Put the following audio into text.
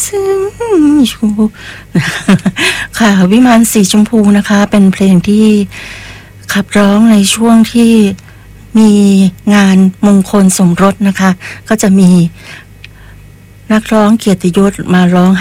ซึ้งอยู่ ค่ะวิมานสีชมพูนะคะเป็นเพลงที่ขับร้องในช่วงที่มีงานมงคลสมรสนะคะก็จะมีนักร้องเกียรติยศมาร้อง